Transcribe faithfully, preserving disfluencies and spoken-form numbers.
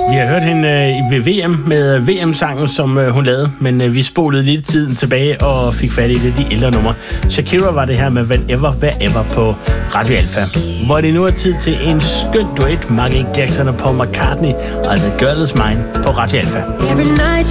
Vi har hørt hende øh, ved V M med V M-sangen, som øh, hun lavede, men øh, vi spolede lidt tiden tilbage og fik fat i det, de ældre numre. Shakira var det her med Whenever, Wherever på Radio Alpha. Hvor det nu er tid til en skøn duet, Michael Jackson og Paul McCartney og The Girl Is Mine på Radio Alpha.